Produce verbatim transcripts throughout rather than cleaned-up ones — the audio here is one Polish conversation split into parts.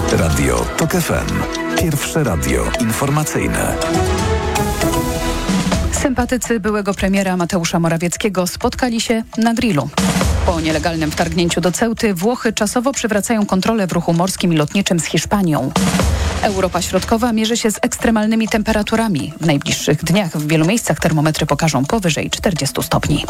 Radio TOK F M. Pierwsze radio informacyjne. Sympatycy byłego premiera Mateusza Morawieckiego spotkali się na grillu. Po nielegalnym wtargnięciu do Ceuty Włochy czasowo przywracają kontrolę w ruchu morskim i lotniczym z Hiszpanią. Europa Środkowa mierzy się z ekstremalnymi temperaturami. W najbliższych dniach w wielu miejscach termometry pokażą powyżej czterdziestu stopni.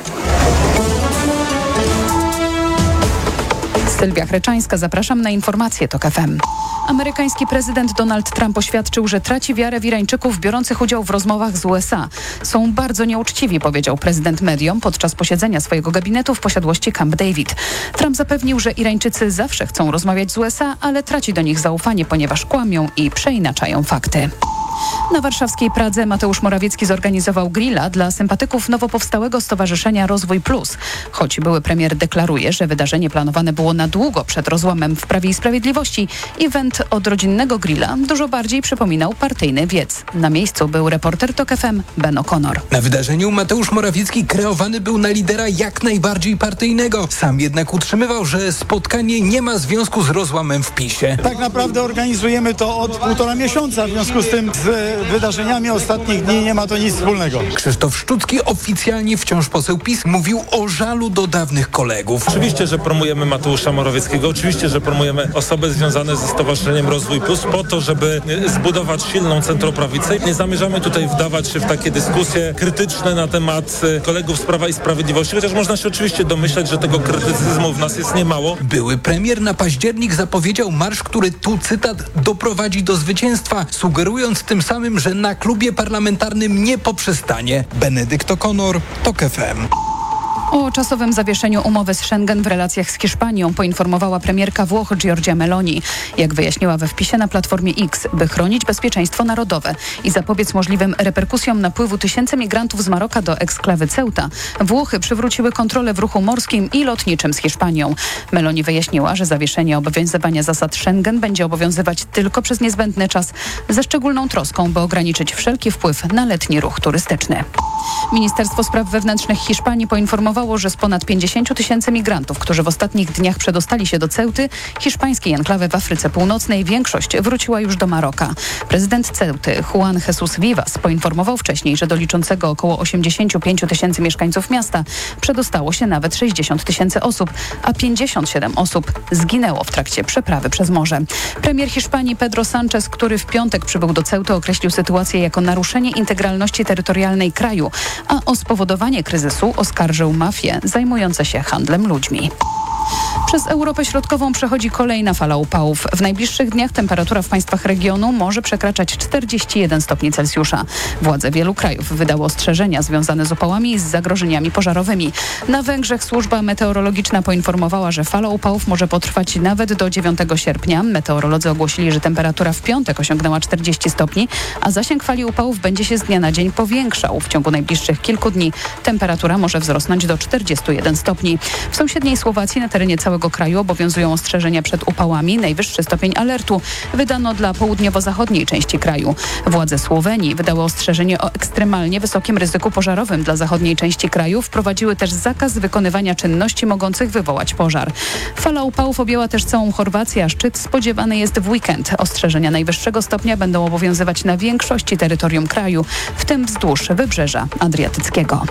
Sylwia Chreczańska, zapraszam na informacje TOK F M. Amerykański prezydent Donald Trump oświadczył, że traci wiarę w Irańczyków biorących udział w rozmowach z U S A. Są bardzo nieuczciwi, powiedział prezydent mediom podczas posiedzenia swojego gabinetu w posiadłości Camp David. Trump zapewnił, że Irańczycy zawsze chcą rozmawiać z U S A, ale traci do nich zaufanie, ponieważ kłamią i przeinaczają fakty. Na warszawskiej Pradze Mateusz Morawiecki zorganizował grilla dla sympatyków nowo powstałego Stowarzyszenia Rozwój Plus. Choć były premier deklaruje, że wydarzenie planowane było na długo przed rozłamem w Prawie i Sprawiedliwości, event od rodzinnego grilla dużo bardziej przypominał partyjny wiec. Na miejscu był reporter TOK F M Ben O'Connor. Na wydarzeniu Mateusz Morawiecki kreowany był na lidera jak najbardziej partyjnego. Sam jednak utrzymywał, że spotkanie nie ma związku z rozłamem w PiSie. Tak naprawdę organizujemy to od półtora miesiąca, w związku z tym z wydarzeniami ostatnich dni nie ma to nic wspólnego. Krzysztof Szczucki, oficjalnie wciąż poseł PiS, mówił o żalu do dawnych kolegów. Oczywiście, że promujemy Mateusza Morawieckiego, oczywiście, że promujemy osoby związane ze Stowarzyszeniem Rozwój Plus po to, żeby zbudować silną centroprawicę. Nie zamierzamy tutaj wdawać się w takie dyskusje krytyczne na temat kolegów z Prawa i Sprawiedliwości, chociaż można się oczywiście domyślać, że tego krytycyzmu w nas jest niemało. Były premier na październik zapowiedział marsz, który, tu cytat, doprowadzi do zwycięstwa, sugerując tym samym, że na klubie parlamentarnym nie poprzestanie. Benedykt O'Connor, TOK F M. O czasowym zawieszeniu umowy z Schengen w relacjach z Hiszpanią poinformowała premierka Włoch Giorgia Meloni. Jak wyjaśniła we wpisie na Platformie X, by chronić bezpieczeństwo narodowe i zapobiec możliwym reperkusjom napływu tysięcy migrantów z Maroka do eksklawy Ceuta, Włochy przywróciły kontrolę w ruchu morskim i lotniczym z Hiszpanią. Meloni wyjaśniła, że zawieszenie obowiązywania zasad Schengen będzie obowiązywać tylko przez niezbędny czas, ze szczególną troską, by ograniczyć wszelki wpływ na letni ruch turystyczny. Ministerstwo Spraw Wewnętrznych Hiszpanii poinformowało, że z ponad pięćdziesięciu tysięcy migrantów, którzy w ostatnich dniach przedostali się do Ceuty, hiszpańskiej enklawy w Afryce Północnej, większość wróciła już do Maroka. Prezydent Ceuty, Juan Jesus Vivas, poinformował wcześniej, że do liczącego około osiemdziesięciu pięciu tysięcy mieszkańców miasta przedostało się nawet sześćdziesiąt tysięcy osób, a pięćdziesiąt siedem osób zginęło w trakcie przeprawy przez morze. Premier Hiszpanii Pedro Sánchez, który w piątek przybył do Ceuty, określił sytuację jako naruszenie integralności terytorialnej kraju, a o spowodowanie kryzysu oskarżył mafie zajmujące się handlem ludźmi. Przez Europę Środkową przechodzi kolejna fala upałów. W najbliższych dniach temperatura w państwach regionu może przekraczać czterdzieści jeden stopni Celsjusza. Władze wielu krajów wydały ostrzeżenia związane z upałami i z zagrożeniami pożarowymi. Na Węgrzech służba meteorologiczna poinformowała, że fala upałów może potrwać nawet do dziewiątego sierpnia. Meteorolodzy ogłosili, że temperatura w piątek osiągnęła czterdzieści stopni, a zasięg fali upałów będzie się z dnia na dzień powiększał. W ciągu najbliższych kilku dni temperatura może wzrosnąć do czterdziestu jeden stopni. W sąsiedniej Słowacji na terenie całego kraju obowiązują ostrzeżenia przed upałami. Najwyższy stopień alertu wydano dla południowo-zachodniej części kraju. Władze Słowenii wydały ostrzeżenie o ekstremalnie wysokim ryzyku pożarowym dla zachodniej części kraju. Wprowadziły też zakaz wykonywania czynności mogących wywołać pożar. Fala upałów objęła też całą Chorwację, a szczyt spodziewany jest w weekend. Ostrzeżenia najwyższego stopnia będą obowiązywać na większości terytorium kraju, w tym wzdłuż Wybrzeża Adriatyckiego.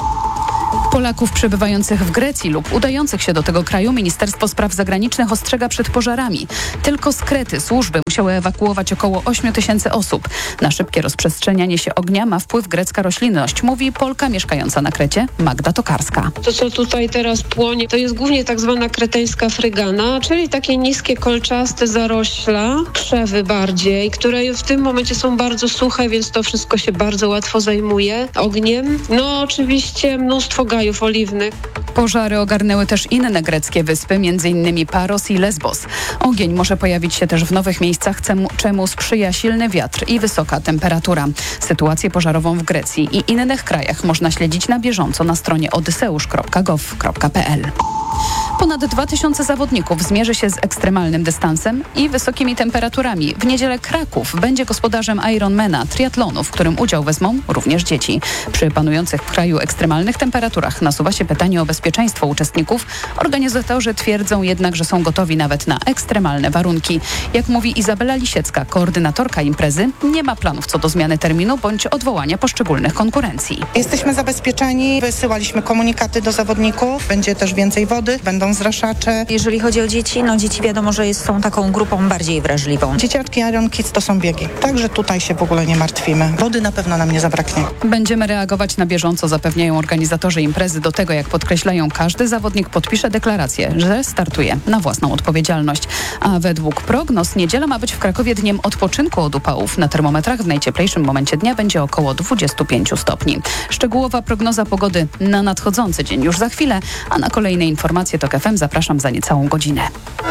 Polaków przebywających w Grecji lub udających się do tego kraju Ministerstwo Spraw Zagranicznych ostrzega przed pożarami. Tylko z Krety służby musiały ewakuować około ośmiu tysięcy osób. Na szybkie rozprzestrzenianie się ognia ma wpływ grecka roślinność, mówi Polka mieszkająca na Krecie Magda Tokarska. To, co tutaj teraz płonie, to jest głównie tak zwana kreteńska frygana, czyli takie niskie, kolczaste zarośla, krzewy bardziej, które w tym momencie są bardzo suche, więc to wszystko się bardzo łatwo zajmuje ogniem. No oczywiście mnóstwo gajów oliwnych. Pożary ogarnęły też inne greckie wyspy, m.in. Paros i Lesbos. Ogień może pojawić się też w nowych miejscach, czemu sprzyja silny wiatr i wysoka temperatura. Sytuację pożarową w Grecji i innych krajach można śledzić na bieżąco na stronie odyseusz kropka gov kropka pe el. Ponad dwa tysiące zawodników zmierzy się z ekstremalnym dystansem i wysokimi temperaturami. W niedzielę Kraków będzie gospodarzem Ironmana, triatlonu, w którym udział wezmą również dzieci. Przy panujących w kraju ekstremalnych temperaturach nasuwa się pytanie o bezpieczeństwo uczestników. Organizatorzy twierdzą jednak, że są gotowi nawet na ekstremalne warunki. Jak mówi Izabela Lisiecka, koordynatorka imprezy, nie ma planów co do zmiany terminu bądź odwołania poszczególnych konkurencji. Jesteśmy zabezpieczeni, wysyłaliśmy komunikaty do zawodników, będzie też więcej wody, będą zraszacze. Jeżeli chodzi o dzieci, no dzieci wiadomo, że jest, są taką grupą bardziej wrażliwą. Dzieciaczki Iron Kids to są biegi, także tutaj się w ogóle nie martwimy. Wody na pewno nam nie zabraknie. Będziemy reagować na bieżąco, zapewniają organizatorzy imprezy. Do tego, jak podkreślają, każdy zawodnik podpisze deklarację, że startuje na własną odpowiedzialność. A według prognoz niedziela ma być w Krakowie dniem odpoczynku od upałów. Na termometrach w najcieplejszym momencie dnia będzie około dwadzieścia pięć stopni. Szczegółowa prognoza pogody na nadchodzący dzień już za chwilę, a na kolejne informacje TOK F M zapraszam za niecałą godzinę.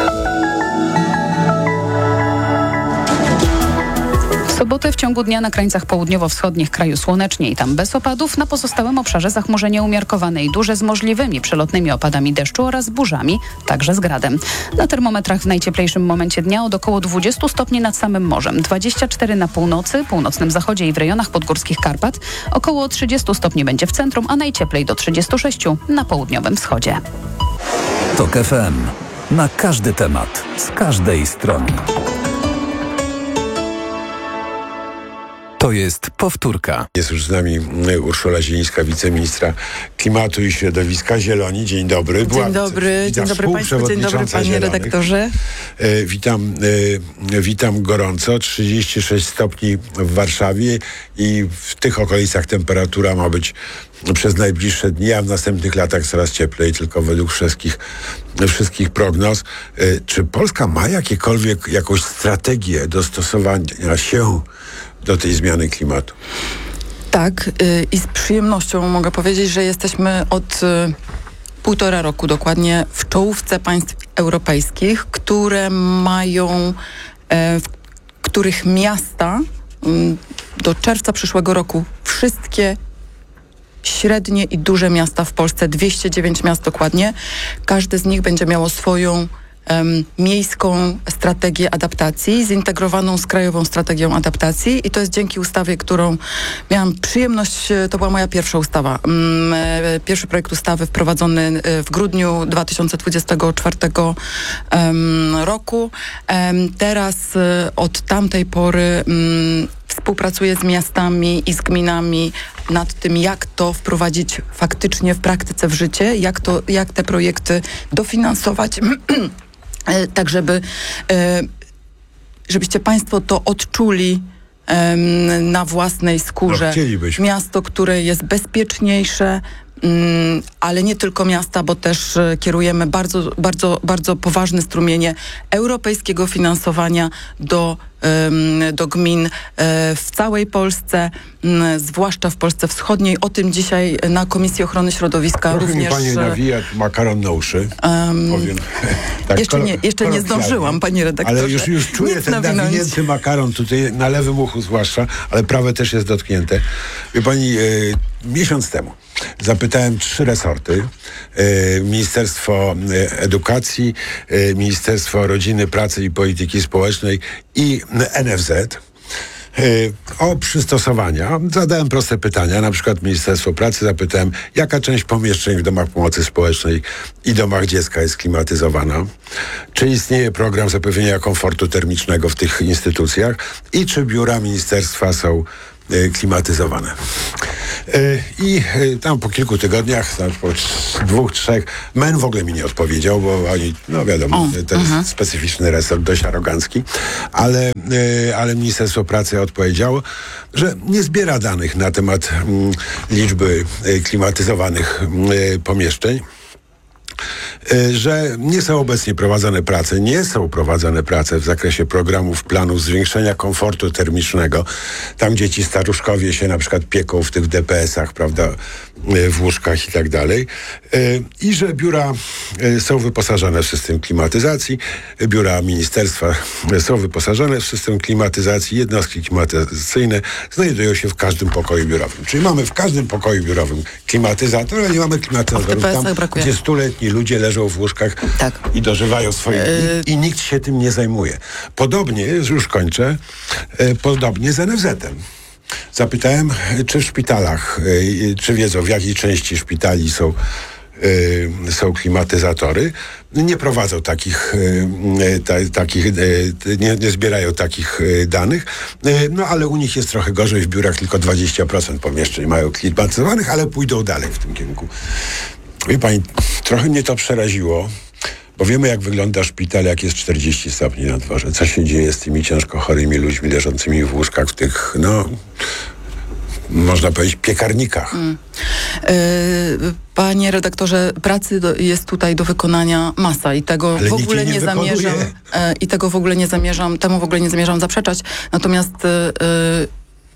W sobotę w ciągu dnia na krańcach południowo-wschodnich kraju słonecznie i tam bez opadów, na pozostałym obszarze zachmurzenie umiarkowane i duże z możliwymi przelotnymi opadami deszczu oraz burzami, także z gradem. Na termometrach w najcieplejszym momencie dnia od około dwadzieścia stopni nad samym morzem, dwadzieścia cztery na północy, północnym zachodzie i w rejonach podgórskich Karpat, około trzydzieści stopni będzie w centrum, a najcieplej do trzydziestu sześciu na południowym wschodzie. TOK F M. Na każdy temat, z każdej strony. To jest powtórka. Jest już z nami Urszula Zielińska, wiceministra klimatu i środowiska. Zieloni, dzień dobry. Dzień Była, dobry, witam, dzień dobry Państwu, dzień dobry Panie Zielonych. Redaktorze. E, witam, e, witam gorąco. trzydzieści sześć stopni w Warszawie i w tych okolicach temperatura ma być przez najbliższe dni, a w następnych latach coraz cieplej, tylko według wszystkich, wszystkich prognoz. E, czy Polska ma jakiekolwiek, jakąś strategię dostosowania się do tej zmiany klimatu? Tak, yy, i z przyjemnością mogę powiedzieć, że jesteśmy od yy, półtora roku dokładnie w czołówce państw europejskich, które mają, yy, w których miasta yy, do czerwca przyszłego roku wszystkie średnie i duże miasta w Polsce, dwieście dziewięć miast dokładnie, każde z nich będzie miało swoją Um, miejską strategię adaptacji, zintegrowaną z krajową strategią adaptacji i to jest dzięki ustawie, którą miałam przyjemność, to była moja pierwsza ustawa. Um, pierwszy projekt ustawy wprowadzony w grudniu dwa tysiące dwudziestego czwartego um, roku. Um, teraz od tamtej pory um, współpracuję z miastami i z gminami nad tym, jak to wprowadzić faktycznie w praktyce w życie, jak, to, jak te projekty dofinansować tak, żeby, żebyście Państwo to odczuli na własnej skórze. No, miasto, które jest bezpieczniejsze, ale nie tylko miasta, bo też kierujemy bardzo, bardzo, bardzo poważne strumienie europejskiego finansowania do, do gmin w całej Polsce, zwłaszcza w Polsce Wschodniej. O tym dzisiaj na Komisji Ochrony Środowiska Trochę również... mi pani nawija makaron na uszy. Um, powiem. Tak, jeszcze nie, jeszcze nie zdążyłam, panie redaktorze. Ale już, już czuję Nic ten nawinąć. nawinięty makaron tutaj, na lewym uchu zwłaszcza, ale prawe też jest dotknięte. Wie pani, e, miesiąc temu zapytałem trzy resorty. E, Ministerstwo Edukacji, e, Ministerstwo Rodziny, Pracy i Polityki Społecznej i N F Z o przystosowania. Zadałem proste pytania, na przykład Ministerstwo Pracy zapytałem, jaka część pomieszczeń w domach pomocy społecznej i domach dziecka jest klimatyzowana, czy istnieje program zapewnienia komfortu termicznego w tych instytucjach i czy biura ministerstwa są klimatyzowane. I tam po kilku tygodniach, po dwóch, trzech, M E N w ogóle mi nie odpowiedział, bo oni, no wiadomo, o, to jest uh-huh. specyficzny resort, dość arogancki, ale, ale Ministerstwo Pracy odpowiedziało, że nie zbiera danych na temat mm, liczby klimatyzowanych mm, pomieszczeń, że nie są obecnie prowadzone prace, nie są prowadzone prace w zakresie programów, planów zwiększenia komfortu termicznego. Tam dzieci staruszkowie się na przykład pieką w tych D P S-ach, prawda, w łóżkach i tak dalej. I że biura są wyposażone w system klimatyzacji, biura ministerstwa są wyposażone w system klimatyzacji, jednostki klimatyzacyjne znajdują się w każdym pokoju biurowym. Czyli mamy w każdym pokoju biurowym klimatyzator, ale nie mamy klimatyzatorów tam, gdzie stuletni setioletni ludzie leżą w łóżkach Tak. i dożywają swoich Yy. i, i nikt się tym nie zajmuje. Podobnie, już kończę, e, podobnie z en ef zetem. Zapytałem, czy w szpitalach, e, czy wiedzą, w jakiej części szpitali są Y, są klimatyzatory. Nie prowadzą takich, y, ta, takich y, nie, nie zbierają takich y, danych, y, no ale u nich jest trochę gorzej, w biurach tylko dwadzieścia procent pomieszczeń mają klimatyzowanych, ale pójdą dalej w tym kierunku. Wie pani, trochę mnie to przeraziło, bo wiemy, jak wygląda szpital, jak jest czterdzieści stopni na dworze. Co się dzieje z tymi ciężko chorymi ludźmi leżącymi w łóżkach, w tych, no można powiedzieć, piekarnikach. Mm. Yy, panie redaktorze, pracy do, jest tutaj do wykonania masa i tego Ale w ogóle nie, nie zamierzam yy, i tego w ogóle nie zamierzam, temu w ogóle nie zamierzam zaprzeczać. Natomiast yy,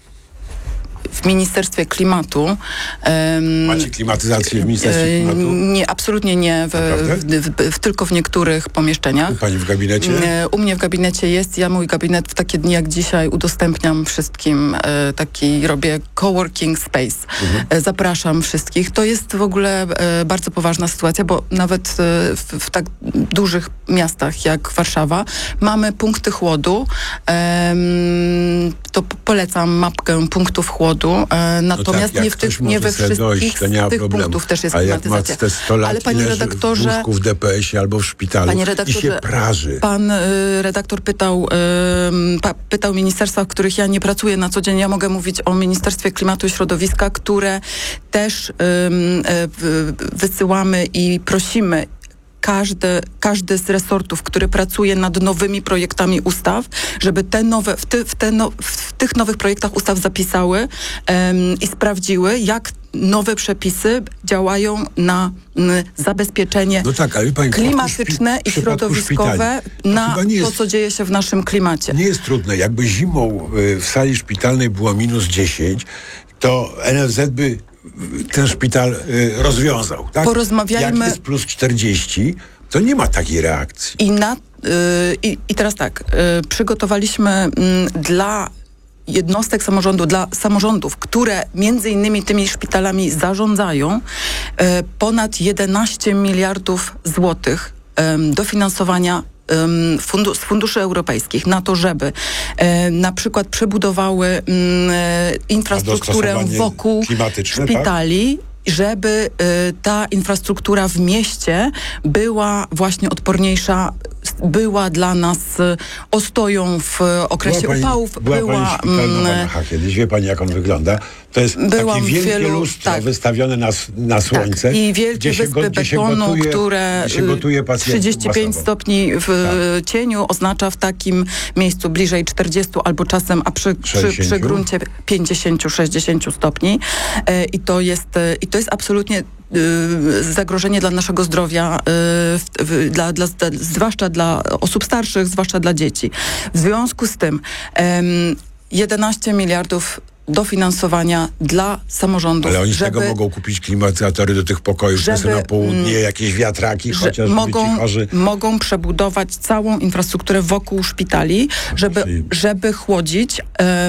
w Ministerstwie Klimatu. Um, Macie klimatyzację w Ministerstwie Klimatu? Nie, absolutnie nie, w, w, w, w, tylko w niektórych pomieszczeniach. U pani w gabinecie? U mnie w gabinecie jest. Ja mój gabinet w takie dni jak dzisiaj udostępniam wszystkim e, taki, robię coworking space. Mhm. E, zapraszam wszystkich. To jest w ogóle e, bardzo poważna sytuacja, bo nawet e, w, w tak dużych miastach jak Warszawa mamy punkty chłodu. E, to polecam mapkę punktów chłodu. E, natomiast no tak, nie, w tych, nie we wszystkich dojść, z tych problemu. punktów też jest A klimatyzacja. Jak ma te sto lat, ale panie redaktorze, w łóżku w de pe esie albo w szpitalu i się praży. Pan y, redaktor pytał, y, pa, pytał ministerstwa, w których ja nie pracuję na co dzień. Ja mogę mówić o Ministerstwie Klimatu i Środowiska, które też y, y, wysyłamy i prosimy Każdy, każdy z resortów, który pracuje nad nowymi projektami ustaw, żeby te nowe, w, ty, w, te no, w tych nowych projektach ustaw zapisały um, i sprawdziły, jak nowe przepisy działają na m, zabezpieczenie no tak, ale pani, klimatyczne szpi- i środowiskowe na to, jest, co dzieje się w naszym klimacie. Nie jest trudne. Jakby zimą y, w sali szpitalnej było minus dziesięć, to en ef zet by ten szpital y, rozwiązał. Tak? Porozmawiajmy. Jak jest plus czterdzieści, to nie ma takiej reakcji. I, na, y, i, i teraz tak, y, przygotowaliśmy y, dla jednostek samorządu, dla samorządów, które między innymi tymi szpitalami zarządzają, y, ponad jedenaście miliardów złotych y, dofinansowania Fundu- z funduszy europejskich na to, żeby e, na przykład przebudowały m, infrastrukturę wokół szpitali, tak? Żeby y, ta infrastruktura w mieście była właśnie odporniejsza, była dla nas y, ostoją w okresie była pani, upałów. Była, była pani szpital na Banacha kiedyś, wie pani, jak on wygląda? To jest Byłam takie wielkie wielu, lustro tak. wystawione na, na słońce. Tak. I wielkie gdzie się wyspy go, gdzie betonu, się gotuje, które się gotuje trzydzieści pięć masowo. stopni w tak. cieniu oznacza w takim miejscu bliżej czterdzieści albo czasem, a przy, przy, przy gruncie pięćdziesiąt sześćdziesiąt stopni. E, I to jest, e, i to jest absolutnie y, zagrożenie dla naszego zdrowia, y, w, w, dla, dla, zwłaszcza dla osób starszych, zwłaszcza dla dzieci. W związku z tym y, jedenaście miliardów dofinansowania dla samorządów. Ale oni z żeby, tego mogą kupić klimatyzatory do tych pokojów, żeby, na południe, jakieś wiatraki, chociaż mogą, ci chorzy... mogą przebudować całą infrastrukturę wokół szpitali, żeby, żeby chłodzić,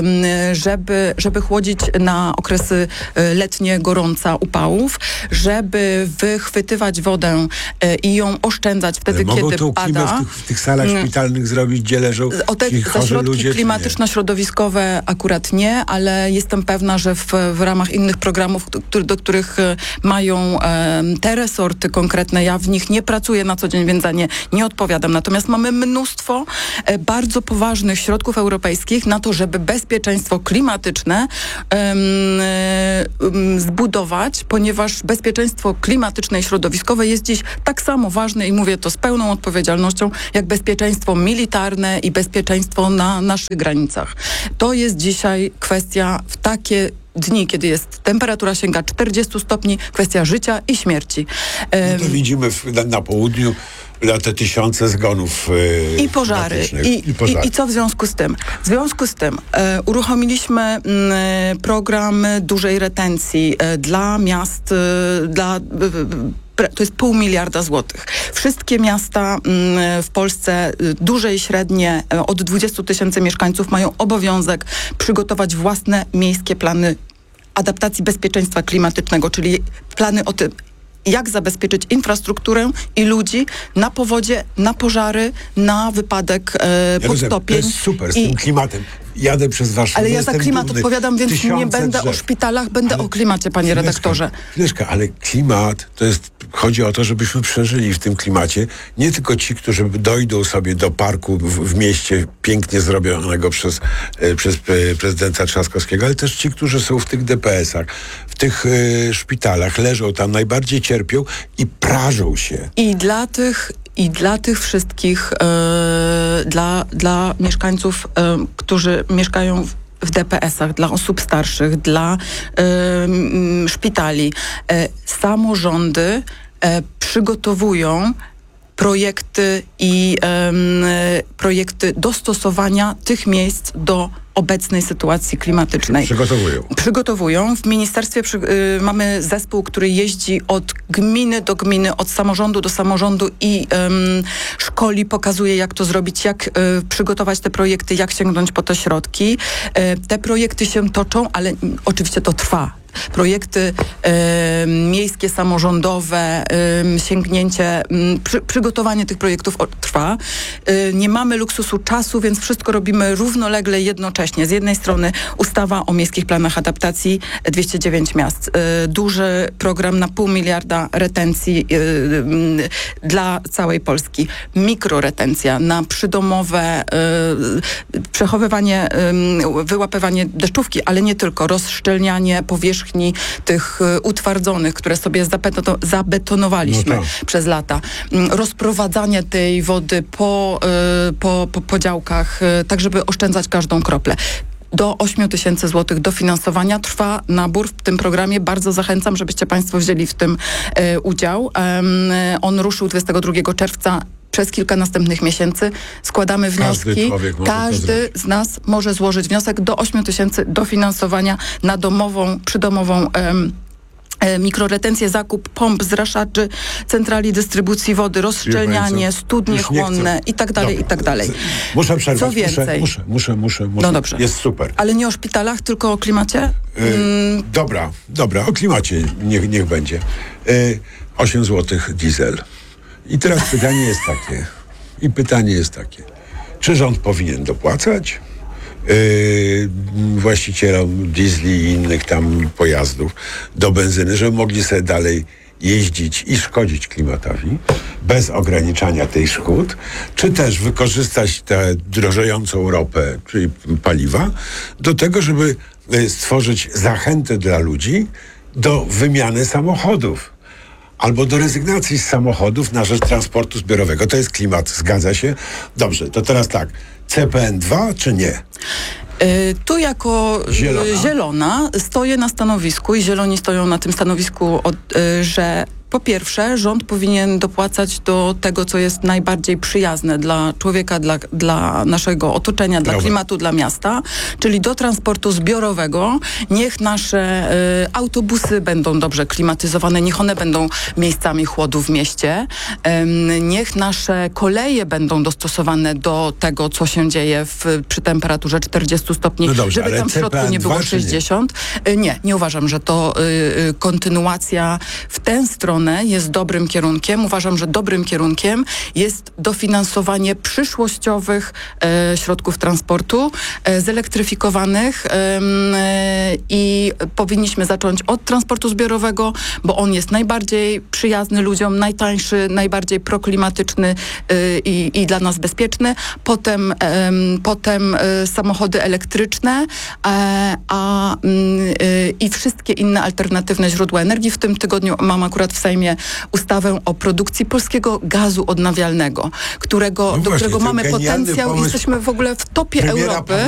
żeby, żeby chłodzić na okresy letnie, gorąca, upałów, żeby wychwytywać wodę i ją oszczędzać wtedy, Ale kiedy mogą tą pada. W tych, w tych salach szpitalnych zrobić, gdzie leżą o te ci chorzy zaśrodki ludzie, klimatyczno-środowiskowe akurat nie, ale jestem pewna, że w, w ramach innych programów, do, do których mają e, te resorty konkretne, ja w nich nie pracuję na co dzień, więc za nie nie odpowiadam. Natomiast mamy mnóstwo e, bardzo poważnych środków europejskich na to, żeby bezpieczeństwo klimatyczne e, e, zbudować, ponieważ bezpieczeństwo klimatyczne i środowiskowe jest dziś tak samo ważne i mówię to z pełną odpowiedzialnością, jak bezpieczeństwo militarne i bezpieczeństwo na naszych granicach. To jest dzisiaj kwestia w takie dni, kiedy jest temperatura sięga czterdzieści stopni, kwestia życia i śmierci. No to widzimy w, na, na południu na te tysiące zgonów yy, i pożary. I, i, pożary. I, I co w związku z tym? W związku z tym e, uruchomiliśmy m, program dużej retencji e, dla miast, e, dla e, to jest pół miliarda złotych. Wszystkie miasta w Polsce, duże i średnie, od dwudziestu tysięcy mieszkańców, mają obowiązek przygotować własne miejskie plany adaptacji bezpieczeństwa klimatycznego, czyli plany o tym, jak zabezpieczyć infrastrukturę i ludzi na powodzie, na pożary, na wypadek e, Ja rozumiem, podtopień. to jest super z I, tym klimatem. Jadę przez Warszawę. ale ja za jestem klimat dumny. odpowiadam, więc Tysiące nie będę drzew. o szpitalach, będę Ale o klimacie, panie chwileczkę, redaktorze. Chwileczkę, ale klimat to jest, chodzi o to, żebyśmy przeżyli w tym klimacie. Nie tylko ci, którzy dojdą sobie do parku w, w mieście pięknie zrobionego przez, e, przez e, prezydenta Trzaskowskiego, ale też ci, którzy są w tych D P S-ach, w tych e, szpitalach, leżą tam, najbardziej cierpią i prażą się. I dla tych I dla tych wszystkich, e, dla, dla mieszkańców, e, którzy mieszkają w, w D P S-ach, dla osób starszych, dla e, m, szpitali, e, samorządy e, przygotowują projekty i em, projekty dostosowania tych miejsc do obecnej sytuacji klimatycznej. Przygotowują. Przygotowują. W ministerstwie przy, y, mamy zespół, który jeździ od gminy do gminy, od samorządu do samorządu i ym, szkoli, pokazuje, jak to zrobić, jak y, przygotować te projekty, jak sięgnąć po te środki. Y, te projekty się toczą, ale y, oczywiście to trwa. Projekty y, miejskie, samorządowe, y, sięgnięcie, y, przy, przygotowanie tych projektów o, trwa. Y, nie mamy luksusu czasu, więc wszystko robimy równolegle, jednocześnie. Z jednej strony ustawa o miejskich planach adaptacji, dwieście dziewięć miast. Y, duży program na pół miliarda retencji y, y, dla całej Polski. Mikroretencja na przydomowe y, przechowywanie, y, wyłapywanie deszczówki, ale nie tylko. Rozszczelnianie powierzchni tych y, utwardzonych, które sobie zabeto- zabetonowaliśmy No tak. przez lata. Mm, Rozprowadzanie tej wody po, y, po, po, po działkach, y, tak żeby oszczędzać każdą kroplę. Do ośmiu tysięcy złotych dofinansowania trwa nabór w tym programie. Bardzo zachęcam, żebyście państwo wzięli w tym y, udział. Um, on ruszył dwudziestego drugiego czerwca. Przez kilka następnych miesięcy składamy Każdy wnioski. człowiek może to Każdy zrobić. z nas może złożyć wniosek do ośmiu tysięcy dofinansowania na domową, przydomową em, e, mikroretencję, zakup pomp, zraszaczy, centrali dystrybucji wody, rozszczelnianie, Państwo, studnie już nie chcę. chłonne i tak dalej, Dobra. i tak dalej. Muszę przerwać. Co więcej? Muszę, muszę, muszę, muszę. No dobrze. Jest super. Ale nie o szpitalach, tylko o klimacie? Y, dobra, dobra, o klimacie niech, niech będzie. Y, osiem złotych diesel. I teraz pytanie jest takie. I pytanie jest takie. Czy rząd powinien dopłacać y, właścicielom diesli i innych tam pojazdów do benzyny, żeby mogli sobie dalej jeździć i szkodzić klimatowi bez ograniczania tej szkód, czy też wykorzystać tę drożejącą ropę, czyli paliwa, do tego, żeby y, stworzyć zachętę dla ludzi do wymiany samochodów albo do rezygnacji z samochodów na rzecz transportu zbiorowego. To jest klimat, zgadza się? Dobrze, to teraz tak, C P N dwa czy nie? Y, Tu jako y, Zielona. zielona stoję na stanowisku i zieloni stoją na tym stanowisku, od, y, że po pierwsze rząd powinien dopłacać do tego, co jest najbardziej przyjazne dla człowieka, dla, dla naszego otoczenia, dla Brawo. klimatu, dla miasta, czyli do transportu zbiorowego. Niech nasze y, autobusy będą dobrze klimatyzowane, niech one będą miejscami chłodu w mieście. Ym, niech nasze koleje będą dostosowane do tego, co się dzieje w, przy temperaturze czterdziestu stopni, No dobrze, żeby ale tam w środku C P N nie było dwa czy nie? sześćdziesiąt. Y, Nie, nie uważam, że to y, y, kontynuacja w tę stronę jest dobrym kierunkiem. Uważam, że dobrym kierunkiem jest dofinansowanie przyszłościowych e, środków transportu, e, zelektryfikowanych e, e, i powinniśmy zacząć od transportu zbiorowego, bo on jest najbardziej przyjazny ludziom, najtańszy, najbardziej proklimatyczny e, i, i dla nas bezpieczny. Potem, e, potem e, samochody elektryczne, e, a mm, e, i wszystkie inne alternatywne źródła energii. W tym tygodniu mam akurat w Sejmie ustawę o produkcji polskiego gazu odnawialnego, którego, No do właśnie, którego to mamy genialny potencjał i pomysł jesteśmy w ogóle w topie premiera Europy.